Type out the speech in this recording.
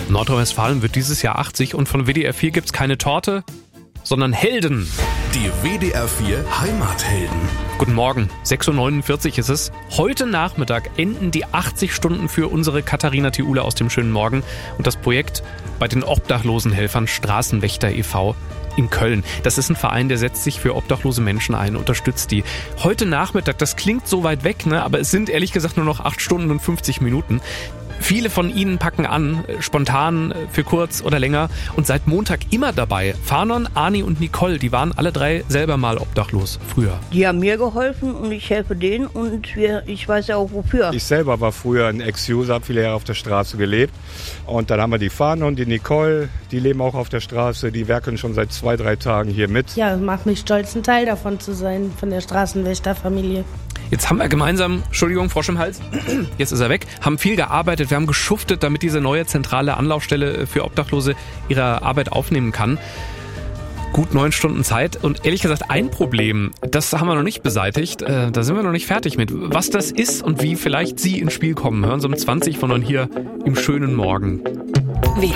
Nordrhein-Westfalen wird dieses Jahr 80 und von WDR 4 gibt's keine Torte, sondern Helden. Die WDR 4 Heimathelden. Guten Morgen, 6.49 Uhr ist es. Heute Nachmittag enden die 80 Stunden für unsere Katharina Thiule aus dem schönen Morgen und das Projekt bei den Obdachlosenhelfern Straßenwächter e.V. in Köln. Das ist ein Verein, der setzt sich für obdachlose Menschen ein, unterstützt die. Heute Nachmittag, das klingt so weit weg, ne? Aber es sind ehrlich gesagt nur noch 8 Stunden und 50 Minuten. Viele von ihnen packen an, spontan, für kurz oder länger und seit Montag immer dabei. Fanon, Ani und Nicole, die waren alle 3 selber mal obdachlos, früher. Die haben mir geholfen und ich helfe denen und ich weiß ja auch wofür. Ich selber war früher ein Ex-User, habe viele Jahre auf der Straße gelebt. Und dann haben wir die Fanon, die Nicole, die leben auch auf der Straße, die werkeln schon seit 2-3 Tagen hier mit. Ja, macht mich stolz, ein Teil davon zu sein, von der Straßenwächterfamilie. Jetzt haben wir gemeinsam, Entschuldigung, Frosch im Hals, jetzt ist er weg, haben viel gearbeitet, wir haben geschuftet, damit diese neue zentrale Anlaufstelle für Obdachlose ihre Arbeit aufnehmen kann. Gut 9 Stunden Zeit und ehrlich gesagt ein Problem, das haben wir noch nicht beseitigt, da sind wir noch nicht fertig mit. Was das ist und wie vielleicht Sie ins Spiel kommen, hören Sie um 20 von hier im schönen Morgen. WDR